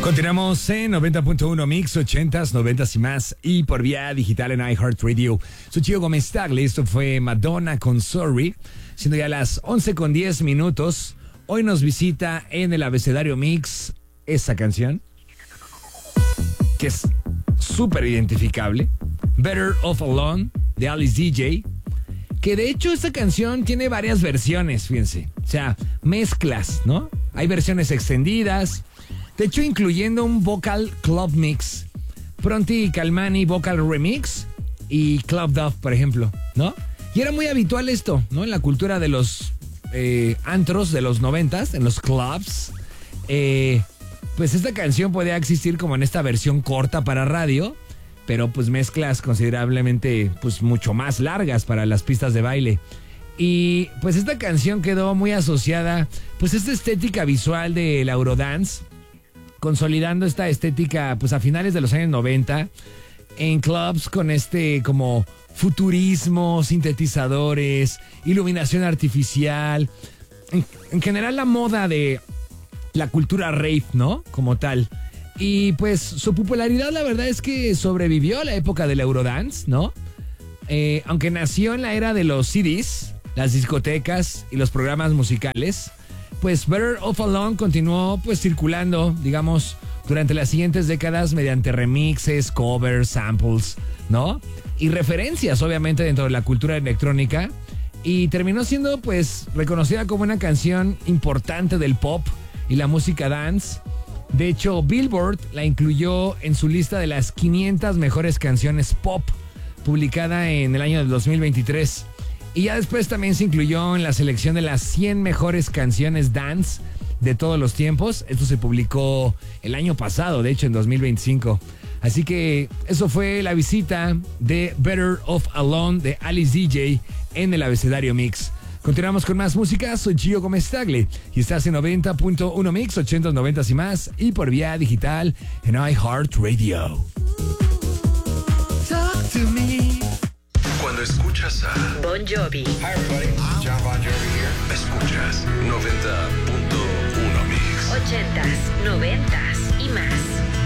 Continuamos en 90.1 Mix, 80s, 90s y más, y por vía digital en iHeartRadio. Soy Gio Gómez Tagle, esto fue Madonna con Sorry, siendo ya las 11:10. Hoy nos visita en el abecedario Mix esa canción, que es súper identificable, Better Off Alone, de Alice DJ, que de hecho esta canción tiene varias versiones, fíjense, o sea, mezclas, ¿no? Hay versiones extendidas, de hecho incluyendo un vocal club mix, Pronti y Calmani vocal remix y Club Duff, por ejemplo, ¿no? Y era muy habitual esto, ¿no? En la cultura de los antros de los 90s, en los clubs, pues esta canción podía existir como en esta versión corta para radio, pero pues mezclas considerablemente, pues mucho más largas para las pistas de baile. Y pues esta canción quedó muy asociada, pues esta estética visual del Eurodance, consolidando esta estética pues a finales de los años 90 en clubs con este como futurismo, sintetizadores, iluminación artificial, en general la moda de la cultura rave, ¿no? Como tal. Y pues su popularidad la verdad es que sobrevivió a la época del Eurodance, ¿no? Aunque nació en la era de los CDs, las discotecas y los programas musicales, pues Better Off Alone continuó pues circulando, digamos, durante las siguientes décadas mediante remixes, covers, samples, ¿no? Y referencias, obviamente, dentro de la cultura electrónica. Y terminó siendo pues reconocida como una canción importante del pop y la música dance. De hecho, Billboard la incluyó en su lista de las 500 mejores canciones pop, publicada en el año del 2023. Y ya después también se incluyó en la selección de las 100 mejores canciones dance de todos los tiempos. Esto se publicó el año pasado, de hecho en 2025. Así que eso fue la visita de Better Off Alone de Alice DJ en el abecedario Mix. Continuamos con más música, soy Gio Gómez Tagle y estás en 90.1 Mix, 80s, 90s y más, y por vía digital en iHeartRadio. Talk to me. Cuando escuchas a Bon Jovi. Hi everybody, John Bon Jovi here. Escuchas 90.1 Mix. 80s, 90s y más.